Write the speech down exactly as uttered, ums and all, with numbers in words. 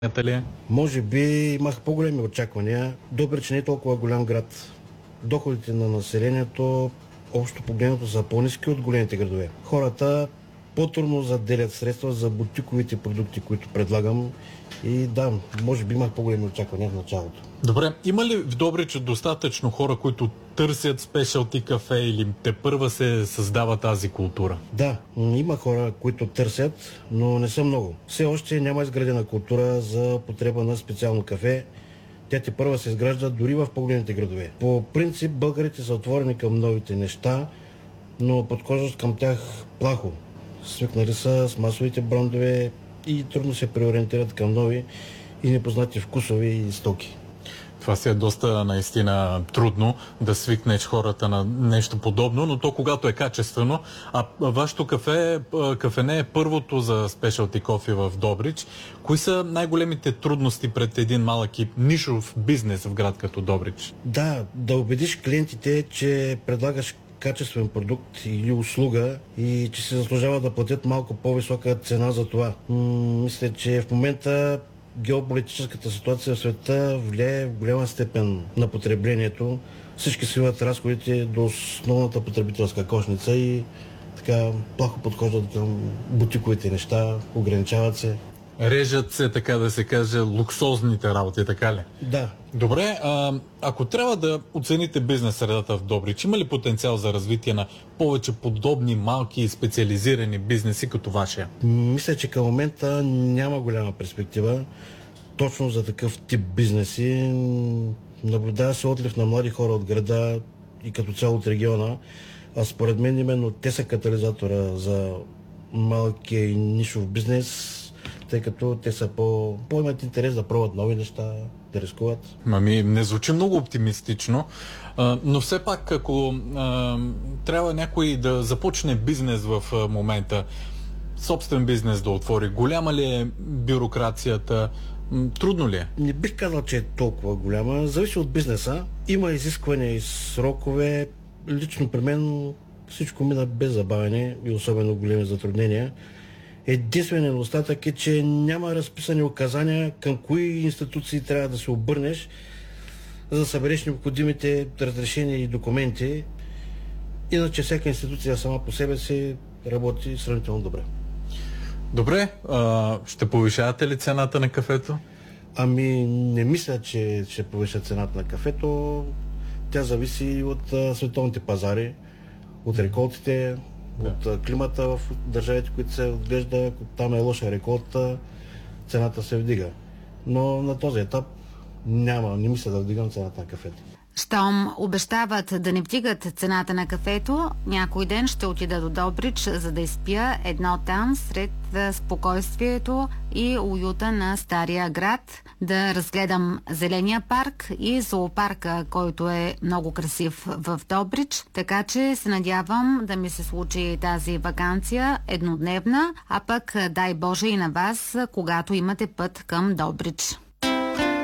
Ли е? Може би имах по-големи очаквания. Добрич не е толкова голям град. Доходите на населението, общо погледнато, са по-ниски от големите градове. Хората по-трудно заделят средства за бутиковите продукти, които предлагам. И да, може би имах по-големи очаквания в началото. Добре, има ли в Добрич достатъчно хора, които търсят спешалти кафе или те първа се създава тази култура? Да, има хора, които търсят, но не са много. Все още няма изградена култура за потреба на специално кафе. Тя те първа се изгражда дори в по-големите градове. По принцип българите са отворени към новите неща, но подхождат към тях плахо. Свикнали са с масовите брандове и трудно се преориентират към нови и непознати вкусови и стоки. Това си е доста наистина трудно да свикнеш хората на нещо подобно, но то когато е качествено. А вашето кафе, кафене е първото за спешалти кофе в Добрич. Кои са най-големите трудности пред един малък и нишов бизнес в град като Добрич? Да, да убедиш клиентите, че предлагаш качествен продукт или услуга и че се заслужава да платят малко по-висока цена за това. М- мисля, че в момента геополитическата ситуация в света влияе в голяма степен на потреблението. Всички свиват разходите до основната потребителска кошница и така плахо подхождат към бутиковите неща, ограничават се. Режат се, така да се каже, луксозните работи, така ли? Да. Добре, а, ако трябва да оцените бизнес средата в Добрич, има ли потенциал за развитие на повече подобни малки и специализирани бизнеси като вашия? Мисля, че към момента няма голяма перспектива точно за такъв тип бизнеси. Наблюдава се отлив на млади хора от града и като цяло от региона, а според мен именно те са катализатора за малкия и нишов бизнес, тъй като те са по, по-имат интерес да пробват нови неща, да рискуват. Ами, не звучи много оптимистично, а, но все пак, ако а, трябва някой да започне бизнес в а, момента, собствен бизнес да отвори, голяма ли е бюрокрацията, м, трудно ли е? Не бих казал, че е толкова голяма. Зависи от бизнеса. Има изисквания и срокове. Лично при мен всичко мина без забавяне и особено големи затруднения. Единственият недостатък е, че няма разписани указания към кои институции трябва да се обърнеш, за да събереш необходимите разрешения и документи. Иначе всяка институция сама по себе си работи сравнително добре. Добре, а, ще повишавате ли цената на кафето? Ами не мисля, че ще повиша цената на кафето. Тя зависи от а, световните пазари, от реколтите, Да. от а, климата в държавите, които се отглежда. Ако там е лоша реколта, цената се вдига. Но на този етап няма, не мисля да вдигам цената на кафето. Щом обещават да не вдигат цената на кафето, някой ден ще отида до Добрич, за да изпия едно там сред спокойствието и уюта на стария град, да разгледам зеления парк и зоопарка, който е много красив в Добрич. Така че се надявам да ми се случи тази ваканция еднодневна, а пък дай Боже и на вас, когато имате път към Добрич.